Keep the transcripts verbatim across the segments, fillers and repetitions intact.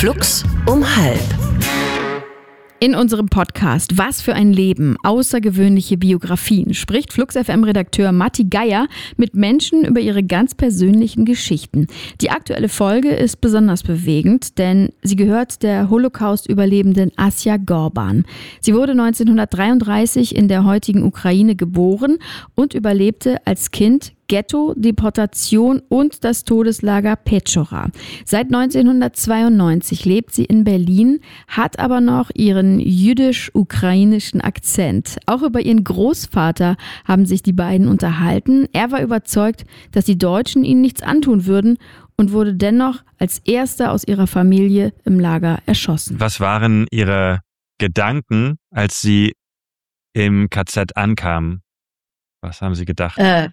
Flux um halb. In unserem Podcast Was für ein Leben? Außergewöhnliche Biografien spricht Flux F M-Redakteur Matti Geier mit Menschen über ihre ganz persönlichen Geschichten. Die aktuelle Folge ist besonders bewegend, denn sie gehört der Holocaust-Überlebenden Asja Gorban. Sie wurde neunzehnhundertdreiunddreißig in der heutigen Ukraine geboren und überlebte als Kind Ghetto, Deportation und das Todeslager Petchora. Seit neunzehnhundertzweiundneunzig lebt sie in Berlin, hat aber noch ihren jüdisch-ukrainischen Akzent. Auch über ihren Großvater haben sich die beiden unterhalten. Er war überzeugt, dass die Deutschen ihnen nichts antun würden und wurde dennoch als erster aus ihrer Familie im Lager erschossen. Was waren Ihre Gedanken, als Sie im K Z ankamen? Was haben Sie gedacht? Äh.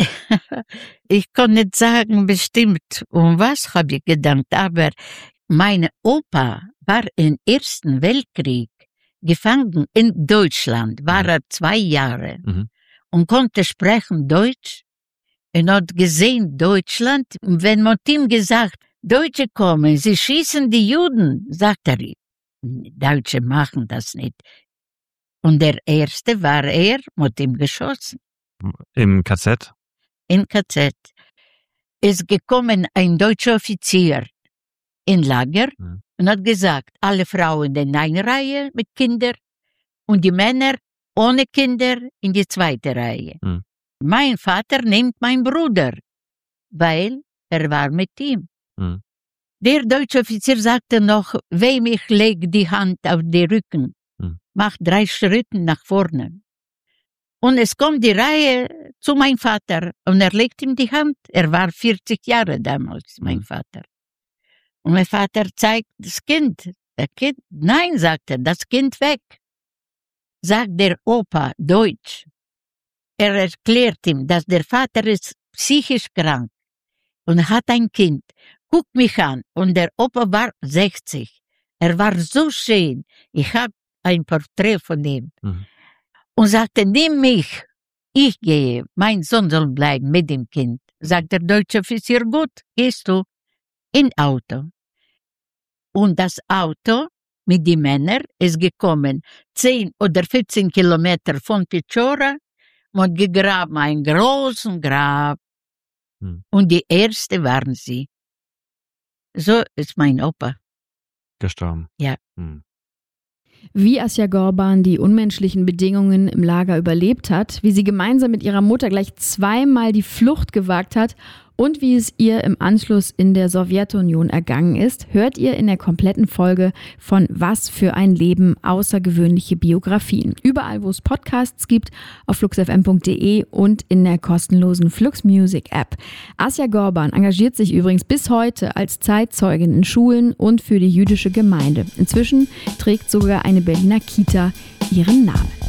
Ich kann nicht sagen bestimmt, um was habe ich gedacht, aber mein Opa war im Ersten Weltkrieg gefangen in Deutschland, war er zwei Jahre mhm. und konnte sprechen Deutsch und hat gesehen Deutschland. Und wenn man ihm gesagt, Deutsche kommen, sie schießen die Juden, sagt er, Deutsche machen das nicht. Und der Erste war er, mit ihm geschossen. Im K Z? Im K Z ist gekommen ein deutscher Offizier in Lager mhm. und hat gesagt, alle Frauen in eine Reihe mit Kindern und die Männer ohne Kinder in die zweite Reihe. Mhm. Mein Vater nimmt meinen Bruder, weil er war mit ihm. Mhm. Der deutsche Offizier sagte noch, wem ich leg die Hand auf den Rücken, mhm. mach drei Schritte nach vorne. Und es kommt die Reihe zu meinem Vater und er legt ihm die Hand. Er war vierzig Jahre damals, mein mhm. Vater. Und mein Vater zeigt das Kind. Das Kind, nein, sagt er, das Kind weg. Sagt der Opa Deutsch. Er erklärt ihm, dass der Vater ist psychisch krank und hat ein Kind. Guck mich an. Und der Opa war sechzig. Er war so schön. Ich habe ein Porträt von ihm. Mhm. Und sagte, nimm mich, ich gehe, mein Sohn soll bleiben mit dem Kind. Sagt der deutsche Offizier, gut, gehst du in Auto. Und das Auto mit den Männern ist gekommen, zehn oder fünfzehn Kilometer von Petchora und gegraben ein großes Grab. Hm. Und die Erste waren sie. So ist mein Opa gestorben. Ja. Hm. Wie Asja Gorban die unmenschlichen Bedingungen im Lager überlebt hat, wie sie gemeinsam mit ihrer Mutter gleich zweimal die Flucht gewagt hat und wie es ihr im Anschluss in der Sowjetunion ergangen ist, hört ihr in der kompletten Folge von Was für ein Leben? Außergewöhnliche Biografien. Überall, wo es Podcasts gibt, auf flux f m punkt d e und in der kostenlosen Flux Music App. Asja Gorban engagiert sich übrigens bis heute als Zeitzeugin in Schulen und für die jüdische Gemeinde. Inzwischen trägt sogar eine Berliner Kita ihren Namen.